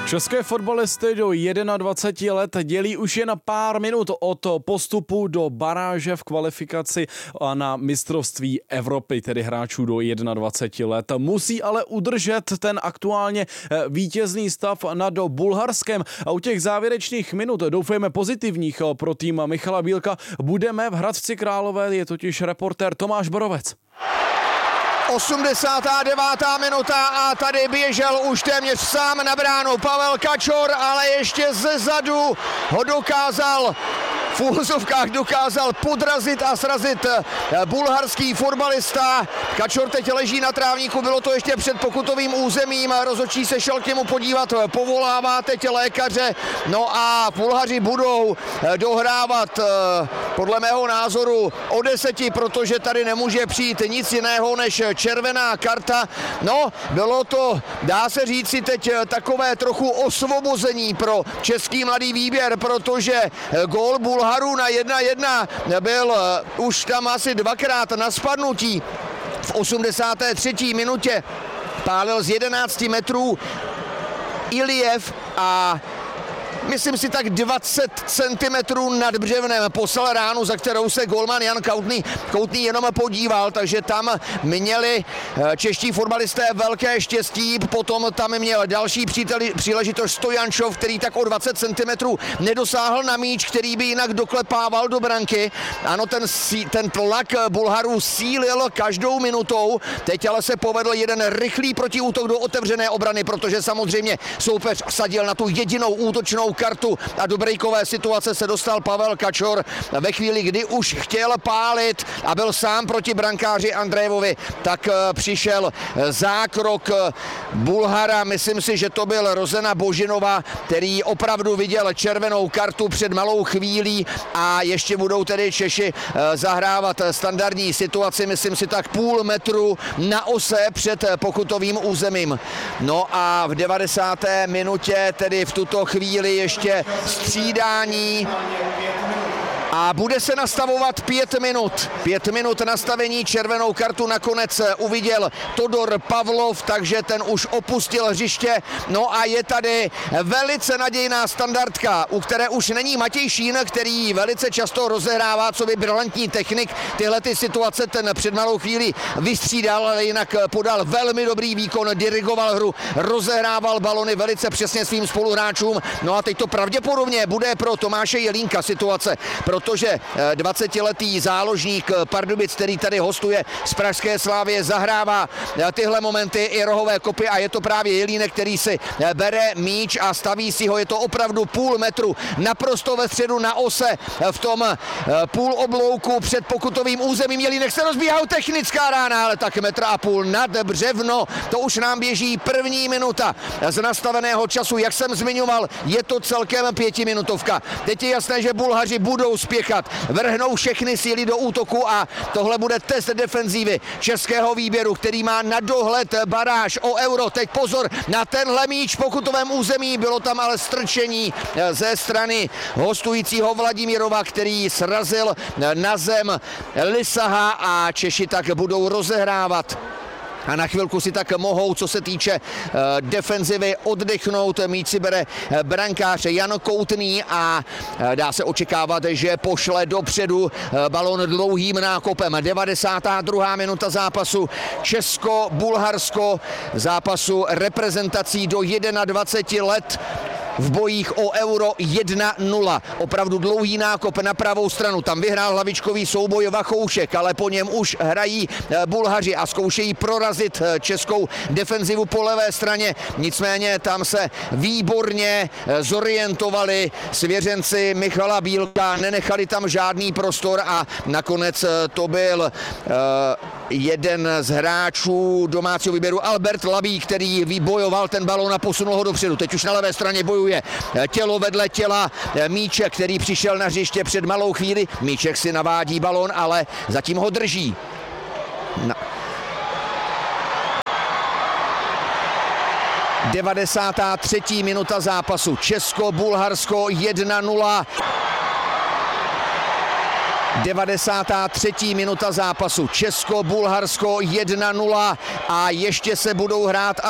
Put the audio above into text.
České fotbalisty do 21 let dělí už jen pár minut od postupu do baráže v kvalifikaci na mistrovství Evropy, tedy hráčů do 21 let. Musí ale udržet ten aktuálně vítězný stav nad Bulharskem a u těch závěrečných minut, doufejme pozitivních pro tým Michala Bílka, budeme v Hradci Králové, je totiž reportér Tomáš Borovec. 89. minuta a tady běžel už téměř sám na bránu Pavel Kačor, ale ještě zezadu ho v úvozovkách dokázal podrazit a srazit bulharský fotbalista. Kačor teď leží na trávníku, bylo to ještě před pokutovým územím, rozhodčí se šel k němu podívat, povolává teď lékaře, no a Bulhaři budou dohrávat podle mého názoru o 10, protože tady nemůže přijít nic jiného než červená karta. No, bylo to, dá se říci teď, takové trochu osvobození pro český mladý výběr, protože gól Bulharů na 1-1 byl už tam asi dvakrát na spadnutí. V 83. minutě pálil z 11 metrů Ilijev a myslím si tak 20 cm nad břevnem poslal ránu, za kterou se golman Jan Koutný jenom podíval, takže tam měli čeští fotbalisté velké štěstí, potom tam měl další příležitost Stojančov, který tak o 20 cm nedosáhl na míč, který by jinak doklepával do branky. Ano, ten tlak Bulharů sílil každou minutou, teď ale se povedl jeden rychlý protiútok do otevřené obrany, protože samozřejmě soupeř vsadil na tu jedinou útočnou kartu a do breakové situace se dostal Pavel Kačor ve chvíli, kdy už chtěl pálit a byl sám proti brankáři Andrejevovi, tak přišel zákrok Bulhara, myslím si, že to byl Rozena Božinova, který opravdu viděl červenou kartu před malou chvílí a ještě budou tedy Češi zahrávat standardní situaci, myslím si tak půl metru na ose před pokutovým územím. No a v 90. minutě, tedy v tuto chvíli ještě střídání a bude se nastavovat 5 minut. 5 minut nastavení, červenou kartu nakonec uviděl Todor Pavlov, takže ten už opustil hřiště. No a je tady velice nadějná standardka, u které už není Matěj Šín, který velice často rozehrává, co by brilantní technik. Tyhle ty situace ten před malou chvíli vystřídal, ale jinak podal velmi dobrý výkon, dirigoval hru, rozehrával balony velice přesně svým spoluhráčům. No a teď to pravděpodobně bude pro Tomáše Jelínka situace, protože 20-letý záložník Pardubic, který tady hostuje z pražské Slavie, zahrává tyhle momenty i rohové kopy a je to právě Jelínek, který si bere míč a staví si ho, je to opravdu půl metru naprosto ve středu na ose v tom půl oblouku před pokutovým územím. Jelínek se rozbíhá, technická rána, ale tak 1,5 m nad břevno, to už nám běží první minuta z nastaveného času, jak jsem zmiňoval, je to celkem 5minutovka. Teď je jasné, že Bulhaři budou spěchat, vrhnou všechny síly do útoku a tohle bude test defenzívy českého výběru, který má na dohled baráž o euro. Teď pozor na tenhle míč v pokutovém území, bylo tam ale strčení ze strany hostujícího Vladimírova, který srazil na zem Lisaha a Češi tak budou rozehrávat. A na chvilku si tak mohou, co se týče defenzivy, oddechnout. Míč si bere brankář Jan Koutný a dá se očekávat, že pošle dopředu balon dlouhým nákopem. 92. minuta zápasu Česko-Bulharsko, zápasu reprezentací do 21 let. V bojích o euro 1-0. Opravdu dlouhý nákop na pravou stranu. Tam vyhrál hlavičkový souboj Vachoušek, ale po něm už hrají Bulhaři a zkoušejí prorazit českou defenzivu po levé straně. Nicméně tam se výborně zorientovali svěřenci Michala Bílka, nenechali tam žádný prostor a nakonec to byl jeden z hráčů domácího výběru, Albert Labík, který vybojoval ten balón a posunul ho dopředu. Teď už na levé straně bojuje tělo vedle těla Míček, který přišel na hřiště před malou chvíli. Míček si navádí balón, ale zatím ho drží. 93. minuta zápasu. Česko-Bulharsko 1-0. 93. minuta zápasu. Česko-Bulharsko 1-0 a ještě se budou hrát